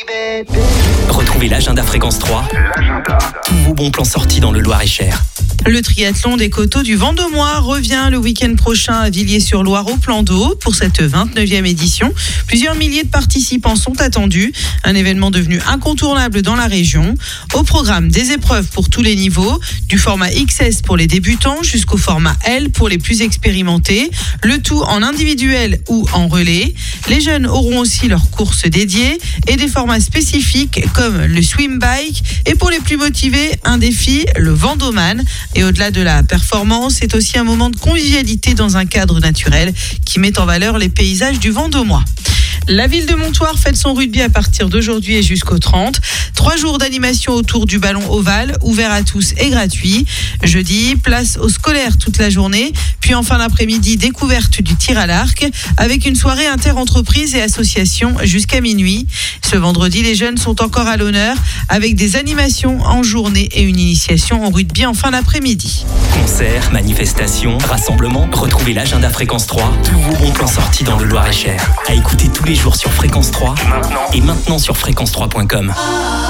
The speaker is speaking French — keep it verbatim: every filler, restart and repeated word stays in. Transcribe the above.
Retrouvez l'agenda Fréquence trois. L'agenda. Tous vos bons plans sortis dans le Loir-et-Cher. Le triathlon des coteaux du Vendomois revient le week-end prochain à Villiers-sur-Loire au plan d'eau pour cette vingt-neuvième édition. Plusieurs milliers de participants sont attendus. Un événement devenu incontournable dans la région. Au programme, des épreuves pour tous les niveaux, du format X S pour les débutants jusqu'au format L pour les plus expérimentés. Le tout en individuel ou en relais. Les jeunes auront aussi leurs courses dédiées et des formats spécifiques comme le swim bike. Et pour les plus motivés, un défi, le Vendoman. Et au-delà de la performance, c'est aussi un moment de convivialité dans un cadre naturel qui met en valeur les paysages du Vendomois. La ville de Montoire fête son rugby à partir d'aujourd'hui et jusqu'au trente. Trois jours d'animation autour du ballon ovale, ouvert à tous et gratuit. Jeudi, place aux scolaires toute la journée. Puis en fin d'après-midi, découverte du tir à l'arc avec une soirée inter-entreprise et association jusqu'à minuit. Ce vendredi, les jeunes sont encore à l'honneur avec des animations en journée et une initiation au rugby en fin d'après-midi. Concerts, manifestations, rassemblements. Retrouvez l'agenda Fréquence trois. Tous vos bons plans sortis dans le Loir-et-Cher. À écouter tous les jours sur Fréquence trois. Maintenant. Et maintenant sur fréquence trois point com.